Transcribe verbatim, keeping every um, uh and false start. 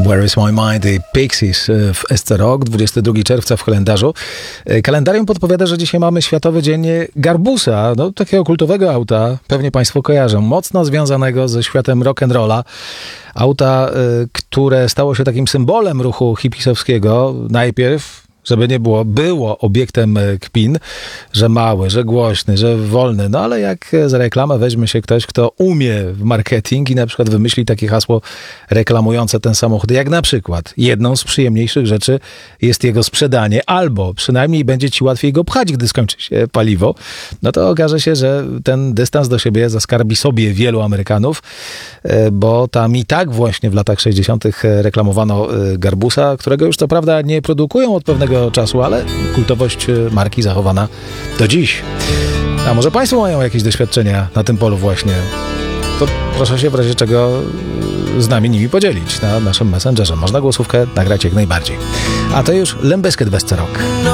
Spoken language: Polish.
Where is my mind? I Pixies w S C Rock, dwudziestego drugiego czerwca w kalendarzu. Kalendarium podpowiada, że dzisiaj mamy Światowy Dzień Garbusa, no, takiego kultowego auta, pewnie Państwo kojarzą, mocno związanego ze światem rock'n'rolla. Auta, które stało się takim symbolem ruchu hipisowskiego. Najpierw, żeby nie było, było obiektem kpin, że mały, że głośny, że wolny. No ale jak za reklamę weźmie się ktoś, kto umie w marketing i na przykład wymyśli takie hasło reklamujące ten samochód, jak na przykład jedną z przyjemniejszych rzeczy jest jego sprzedanie, albo przynajmniej będzie ci łatwiej go pchać, gdy skończy się paliwo, no to okaże się, że ten dystans do siebie zaskarbi sobie wielu Amerykanów, bo tam i tak właśnie w latach sześćdziesiątych reklamowano Garbusa, którego już co prawda nie produkują od pewnego czasu, ale kultowość marki zachowana do dziś. A może Państwo mają jakieś doświadczenia na tym polu właśnie? To proszę się w razie czego z nami nimi podzielić na naszym Messengerze. Można głosówkę nagrać jak najbardziej. A to już Limp Bizkit w S C Rock.